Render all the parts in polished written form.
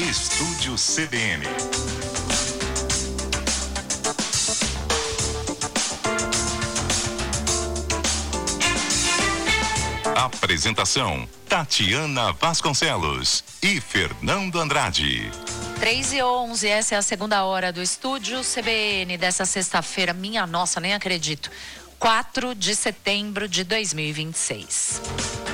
Estúdio CBN. Apresentação: Tatiana Vasconcelos e Fernando Andrade. 3h11, essa é a segunda hora do Estúdio CBN dessa sexta-feira. Minha nossa, nem acredito. 4 de setembro de 2026.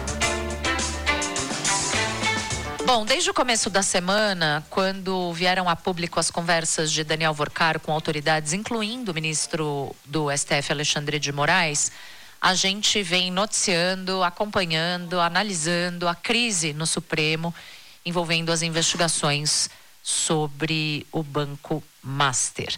Bom, desde o começo da semana, quando vieram a público as conversas de Daniel Worcaro com autoridades, incluindo o ministro do STF, Alexandre de Moraes, a gente vem noticiando, acompanhando, analisando a crise no Supremo envolvendo as investigações sobre o Banco Master.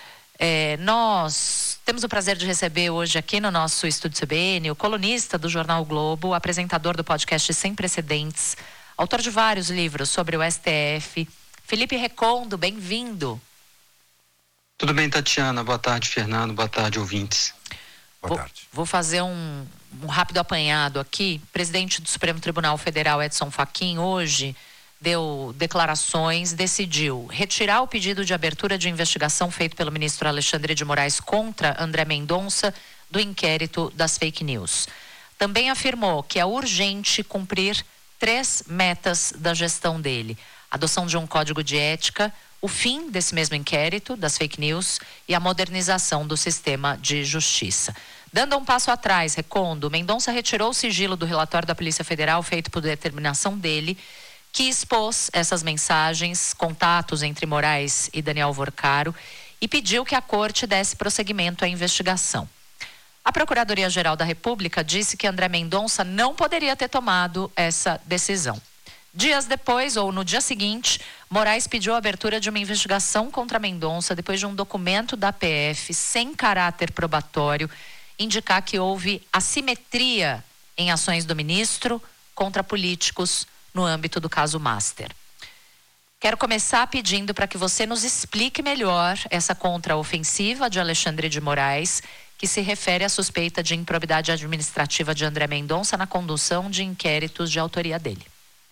Nós temos o prazer de receber hoje aqui no nosso Estúdio CBN o colunista do Jornal o Globo, apresentador do podcast Sem Precedentes, autor de vários livros sobre o STF, Felipe Recondo. Bem-vindo. Tudo bem, Tatiana? Boa tarde, Fernando. Boa tarde, ouvintes. Boa tarde. Vou fazer um rápido apanhado aqui. O presidente do Supremo Tribunal Federal, Edson Fachin, hoje deu declarações, decidiu retirar o pedido de abertura de investigação feito pelo ministro Alexandre de Moraes contra André Mendonça do inquérito das fake news. Também afirmou que é urgente cumprir 3 metas da gestão dele: adoção de um código de ética, o fim desse mesmo inquérito das fake news e a modernização do sistema de justiça. Dando um passo atrás, Recondo, Mendonça retirou o sigilo do relatório da Polícia Federal feito por determinação dele, que expôs essas mensagens, contatos entre Moraes e Daniel Worcaro, e pediu que a corte desse prosseguimento à investigação. A Procuradoria-Geral da República disse que André Mendonça não poderia ter tomado essa decisão. Dias depois, ou no dia seguinte, Moraes pediu a abertura de uma investigação contra Mendonça depois de um documento da PF sem caráter probatório indicar que houve assimetria em ações do ministro contra políticos no âmbito do caso Master. Quero começar pedindo para que você nos explique melhor essa contraofensiva de Alexandre de Moraes, que se refere à suspeita de improbidade administrativa de André Mendonça na condução de inquéritos de autoria dele.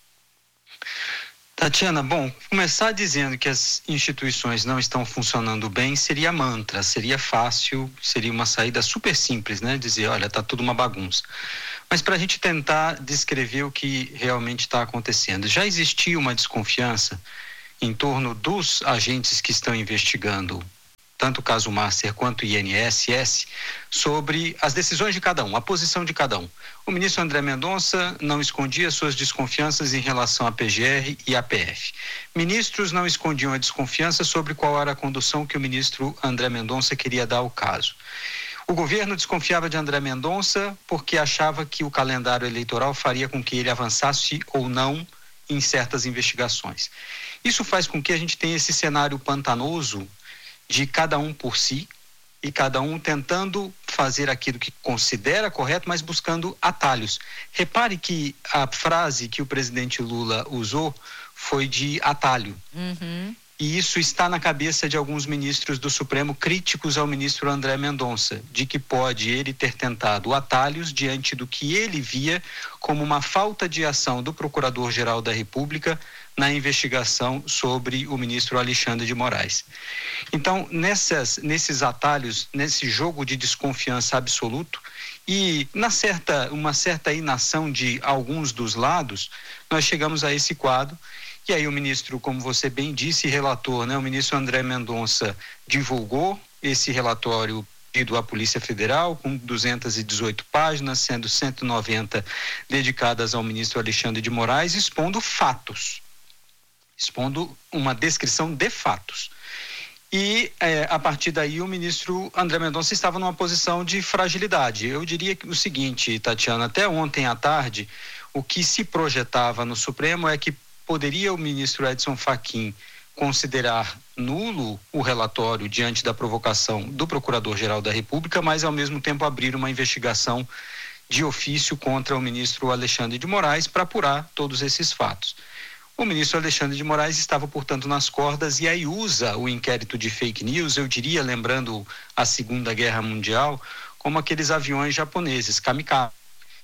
Tatiana, bom, começar dizendo que as instituições não estão funcionando bem seria mantra, seria fácil, seria uma saída super simples, né? Dizer, olha, está tudo uma bagunça. Mas para a gente tentar descrever o que realmente está acontecendo, já existia uma desconfiança em torno dos agentes que estão investigando tanto o caso Master quanto o INSS, sobre as decisões de cada um, a posição de cada um. O ministro André Mendonça não escondia suas desconfianças em relação à PGR e à PF. Ministros não escondiam a desconfiança sobre qual era a condução que o ministro André Mendonça queria dar ao caso. O governo desconfiava de André Mendonça porque achava que o calendário eleitoral faria com que ele avançasse ou não em certas investigações. Isso faz com que a gente tenha esse cenário pantanoso de cada um por si e cada um tentando fazer aquilo que considera correto, mas buscando atalhos. Repare que a frase que o presidente Lula usou foi de atalho. E isso está na cabeça de alguns ministros do Supremo críticos ao ministro André Mendonça, de que pode ele ter tentado atalhos diante do que ele via como uma falta de ação do Procurador-Geral da República na investigação sobre o ministro Alexandre de Moraes. Então, nesses atalhos, nesse jogo de desconfiança absoluto e uma certa inação de alguns dos lados, nós chegamos a esse quadro. E aí o ministro, como você bem disse, relator, né, o ministro André Mendonça divulgou esse relatório pedido à Polícia Federal, com 218 páginas, sendo 190 dedicadas ao ministro Alexandre de Moraes, expondo fatos, expondo uma descrição de fatos. E a partir daí o ministro André Mendonça estava numa posição de fragilidade. Eu diria que o seguinte, Tatiana, até ontem à tarde, o que se projetava no Supremo é que poderia o ministro Edson Fachin considerar nulo o relatório diante da provocação do Procurador-Geral da República, mas ao mesmo tempo abrir uma investigação de ofício contra o ministro Alexandre de Moraes para apurar todos esses fatos. O ministro Alexandre de Moraes estava, portanto, nas cordas e aí usa o inquérito de fake news, eu diria, lembrando a Segunda Guerra Mundial, como aqueles aviões japoneses, kamikaze,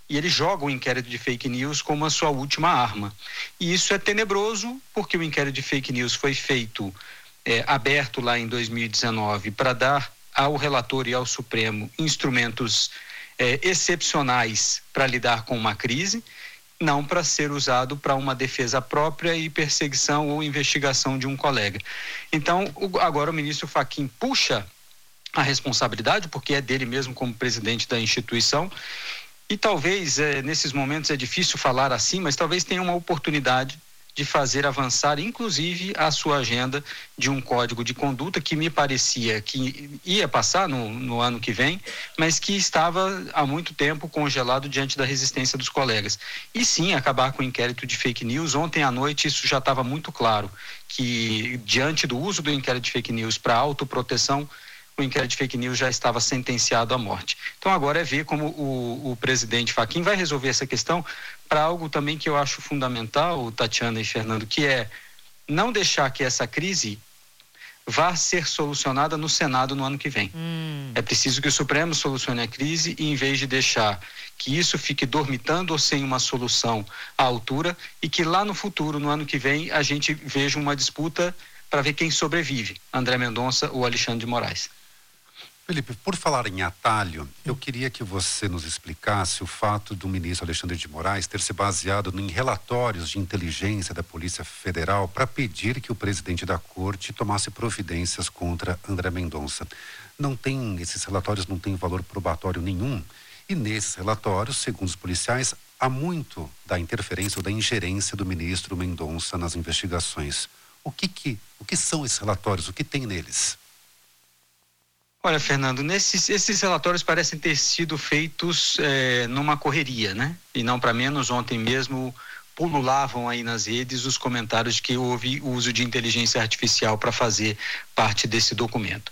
e ele joga o inquérito de fake news como a sua última arma. E isso é tenebroso, porque o inquérito de fake news foi feito, aberto lá em 2019, para dar ao relator e ao Supremo instrumentos excepcionais para lidar com uma crise, não para ser usado para uma defesa própria e perseguição ou investigação de um colega. Então, agora o ministro Fachin puxa a responsabilidade, porque é dele mesmo como presidente da instituição, e talvez, nesses momentos é difícil falar assim, mas talvez tenha uma oportunidade de fazer avançar, inclusive, a sua agenda de um código de conduta que me parecia que ia passar no ano que vem, mas que estava há muito tempo congelado diante da resistência dos colegas. E sim, acabar com o inquérito de fake news. Ontem à noite isso já estava muito claro, que diante do uso do inquérito de fake news para autoproteção, o inquérito de fake news já estava sentenciado à morte. Então agora é ver como o presidente Fachin vai resolver essa questão para algo também que eu acho fundamental, Tatiana e Fernando, que é não deixar que essa crise vá ser solucionada no Senado no ano que vem. É preciso que o Supremo solucione a crise e, em vez de deixar que isso fique dormitando ou sem uma solução à altura, e que lá no futuro, no ano que vem, a gente veja uma disputa para ver quem sobrevive, André Mendonça ou Alexandre de Moraes. Felipe, por falar em atalho, eu queria que você nos explicasse o fato do ministro Alexandre de Moraes ter se baseado em relatórios de inteligência da Polícia Federal para pedir que o presidente da Corte tomasse providências contra André Mendonça. Esses relatórios não têm valor probatório nenhum, e nesses relatórios, segundo os policiais, há muito da interferência ou da ingerência do ministro Mendonça nas investigações. O que são esses relatórios? O que tem neles? Olha, Fernando, esses relatórios parecem ter sido feitos numa correria, né? E não para menos, ontem mesmo pululavam aí nas redes os comentários de que houve uso de inteligência artificial para fazer parte desse documento.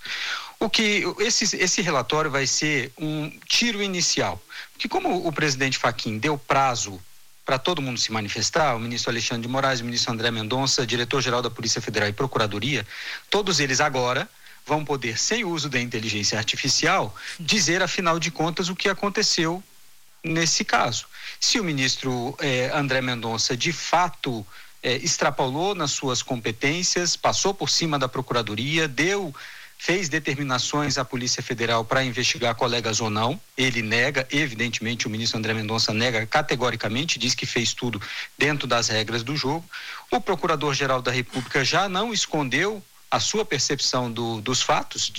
Esse relatório vai ser um tiro inicial, porque como o presidente Fachin deu prazo para todo mundo se manifestar, o ministro Alexandre de Moraes, o ministro André Mendonça, diretor-geral da Polícia Federal e Procuradoria, todos eles agora vão poder, sem o uso da inteligência artificial, dizer, afinal de contas, o que aconteceu nesse caso. Se o ministro André Mendonça, de fato, extrapolou nas suas competências, passou por cima da Procuradoria, fez determinações à Polícia Federal para investigar colegas ou não, ele nega, evidentemente, o ministro André Mendonça nega categoricamente, diz que fez tudo dentro das regras do jogo. O Procurador-Geral da República já não escondeu a sua percepção dos fatos,